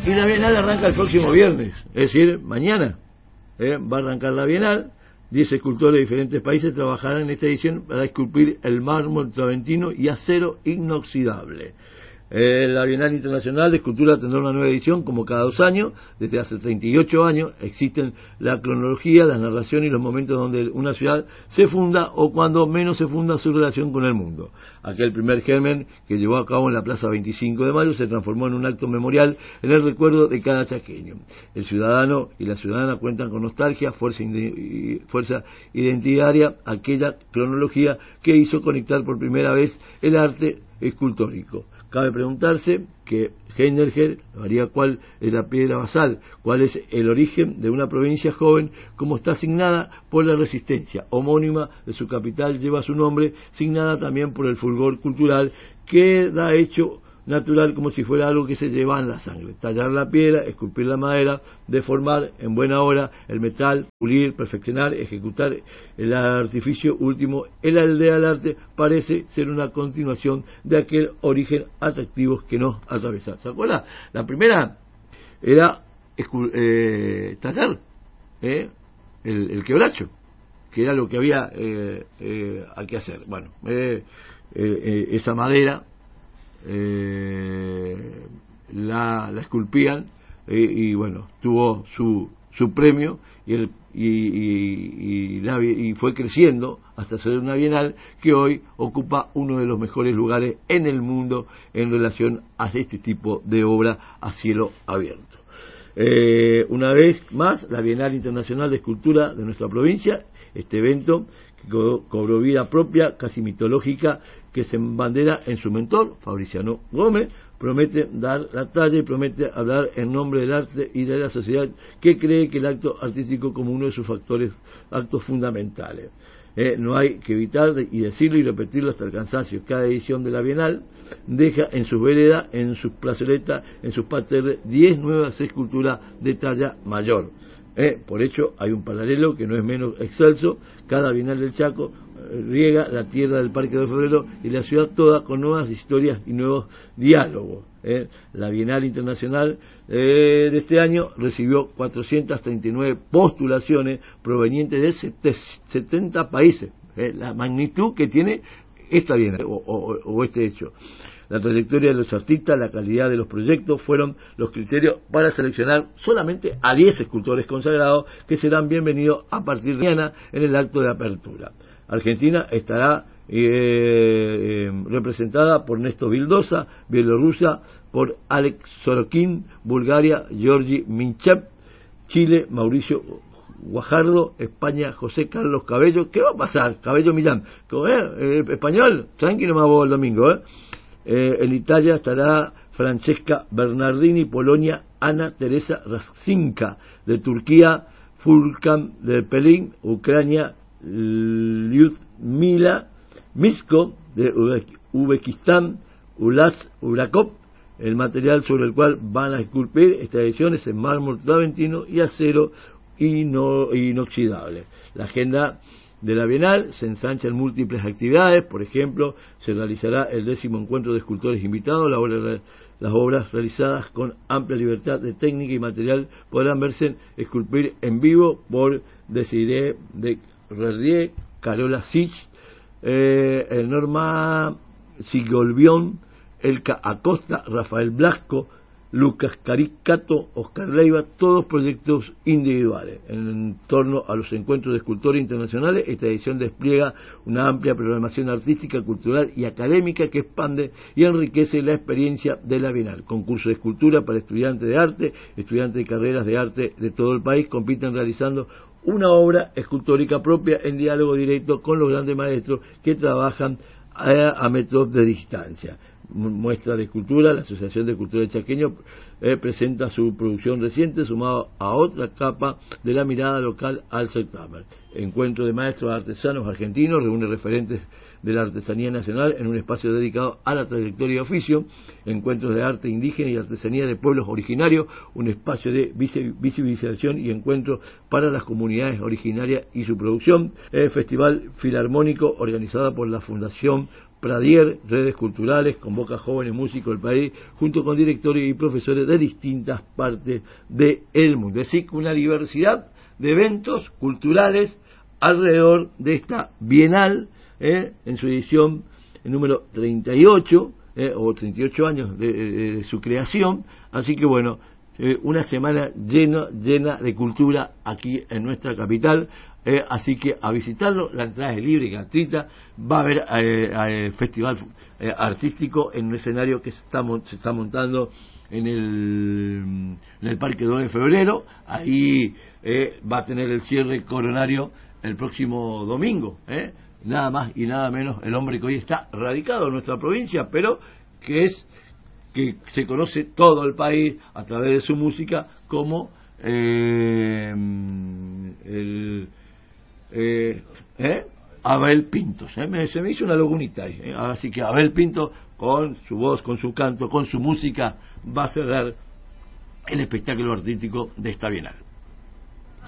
Y la Bienal arranca el próximo viernes, es decir, mañana. Va a arrancar la Bienal. 10 escultores de diferentes países trabajarán en esta edición para esculpir el mármol traventino y acero inoxidable. La Bienal Internacional de Escultura tendrá una nueva edición como cada 2 años. Desde hace 38 años existen la cronología, la narración y los momentos donde una ciudad se funda o cuando menos se funda su relación con el mundo. Aquel primer germen que llevó a cabo en la Plaza 25 de Mayo se transformó en un acto memorial en el recuerdo de cada chaqueño. El ciudadano y la ciudadana cuentan con nostalgia, fuerza identitaria, aquella cronología que hizo conectar por primera vez el arte escultórico. Cabe preguntarse que Heinerger haría cuál es la piedra basal, cuál es el origen de una provincia joven, como está signada por la resistencia, homónima de su capital, lleva su nombre, signada también por el fulgor cultural que da hecho natural como si fuera algo que se lleva en la sangre. Tallar la piedra, esculpir la madera, deformar en buena hora el metal, pulir, perfeccionar, ejecutar el artificio último, el aldea del arte parece ser una continuación de aquel origen atractivo que nos atraviesa. ¿Se acuerda? La primera era tallar el quebracho, que era lo que había que hacer. Bueno, esa madera la esculpían y bueno, tuvo su premio y fue creciendo hasta ser una bienal que hoy ocupa uno de los mejores lugares en el mundo en relación a este tipo de obra a cielo abierto. Una vez más, la Bienal Internacional de Escultura de nuestra provincia, este evento que cobró vida propia, casi mitológica, que se embandera en su mentor, Fabriciano Gómez, promete dar la talla y promete hablar en nombre del arte y de la sociedad que cree que el acto artístico como uno de sus actos fundamentales. No hay que evitar y decirlo y repetirlo hasta el cansancio. Cada edición de la Bienal deja en sus veredas, en sus plazoletas, en sus parterres 10 nuevas esculturas de talla mayor. Por hecho, hay un paralelo que no es menos excelso. Cada Bienal del Chaco riega la tierra del Parque de Febrero y la ciudad toda con nuevas historias y nuevos diálogos. La Bienal Internacional de este año recibió 439 postulaciones provenientes de 70 países. La magnitud que tiene esta Bienal o este hecho. La trayectoria de los artistas, la calidad de los proyectos fueron los criterios para seleccionar solamente a 10 escultores consagrados que serán bienvenidos a partir de mañana en el acto de apertura. Argentina estará representada por Néstor Vildosa, Bielorrusia por Alex Sorokin, Bulgaria Georgi Minchev, Chile Mauricio Guajardo, España José Carlos Cabello. ¿Qué va a pasar? Cabello Millán. Español, tranquilo más vos el domingo. En Italia estará Francesca Bernardini, Polonia Ana Teresa Rasinka, de Turquía Fulkan de Pelin, Ucrania Lyudmila Misko, de Uzbekistán Ulas Urakov. El material sobre el cual van a esculpir esta edición es en mármol traventino y acero inoxidable. La agenda de la Bienal se ensancha en múltiples actividades. Por ejemplo, se realizará el 10º encuentro de escultores invitados. Las obras realizadas con amplia libertad de técnica y material podrán verse esculpir en vivo por Desiree de Rerdier, Carola Sich, Norma Sigolbión, Elka Acosta, Rafael Blasco, Lucas Caricato, Oscar Leiva, todos proyectos individuales. En torno a los encuentros de escultores internacionales, esta edición despliega una amplia programación artística, cultural y académica que expande y enriquece la experiencia de la Bienal. Concurso de escultura para estudiantes de arte, estudiantes de carreras de arte de todo el país compiten realizando una obra escultórica propia en diálogo directo con los grandes maestros que trabajan a metros de distancia. Muestra de escultura, la Asociación de Cultura del Chaqueño presenta su producción reciente sumado a otra capa de la mirada local al certamen. Encuentro de maestros artesanos argentinos reúne referentes de la artesanía nacional en un espacio dedicado a la trayectoria y oficio. Encuentros de arte indígena y artesanía de pueblos originarios, un espacio de visibilización y encuentro para las comunidades originarias y su producción. Festival Filarmónico organizado por la Fundación Pradier, redes culturales, convoca jóvenes músicos del país, junto con directores y profesores de distintas partes del mundo. Es decir, una diversidad de eventos culturales alrededor de esta bienal, en su edición número 38, o 38 años de su creación. Así que bueno, una semana llena de cultura aquí en nuestra capital. Así que a visitarlo, la entrada es libre y gratuita. Va a haber festival artístico en un escenario que se está montando en el Parque 2 de Febrero. Ahí va a tener el cierre coronario el próximo domingo. Nada más y nada menos, el hombre que hoy está radicado en nuestra provincia, pero que se conoce todo el país a través de su música como Abel Pintos. Se me hizo una lagunita ahí. Así que Abel Pinto, con su voz, con su canto, con su música, va a cerrar el espectáculo artístico de esta bienal.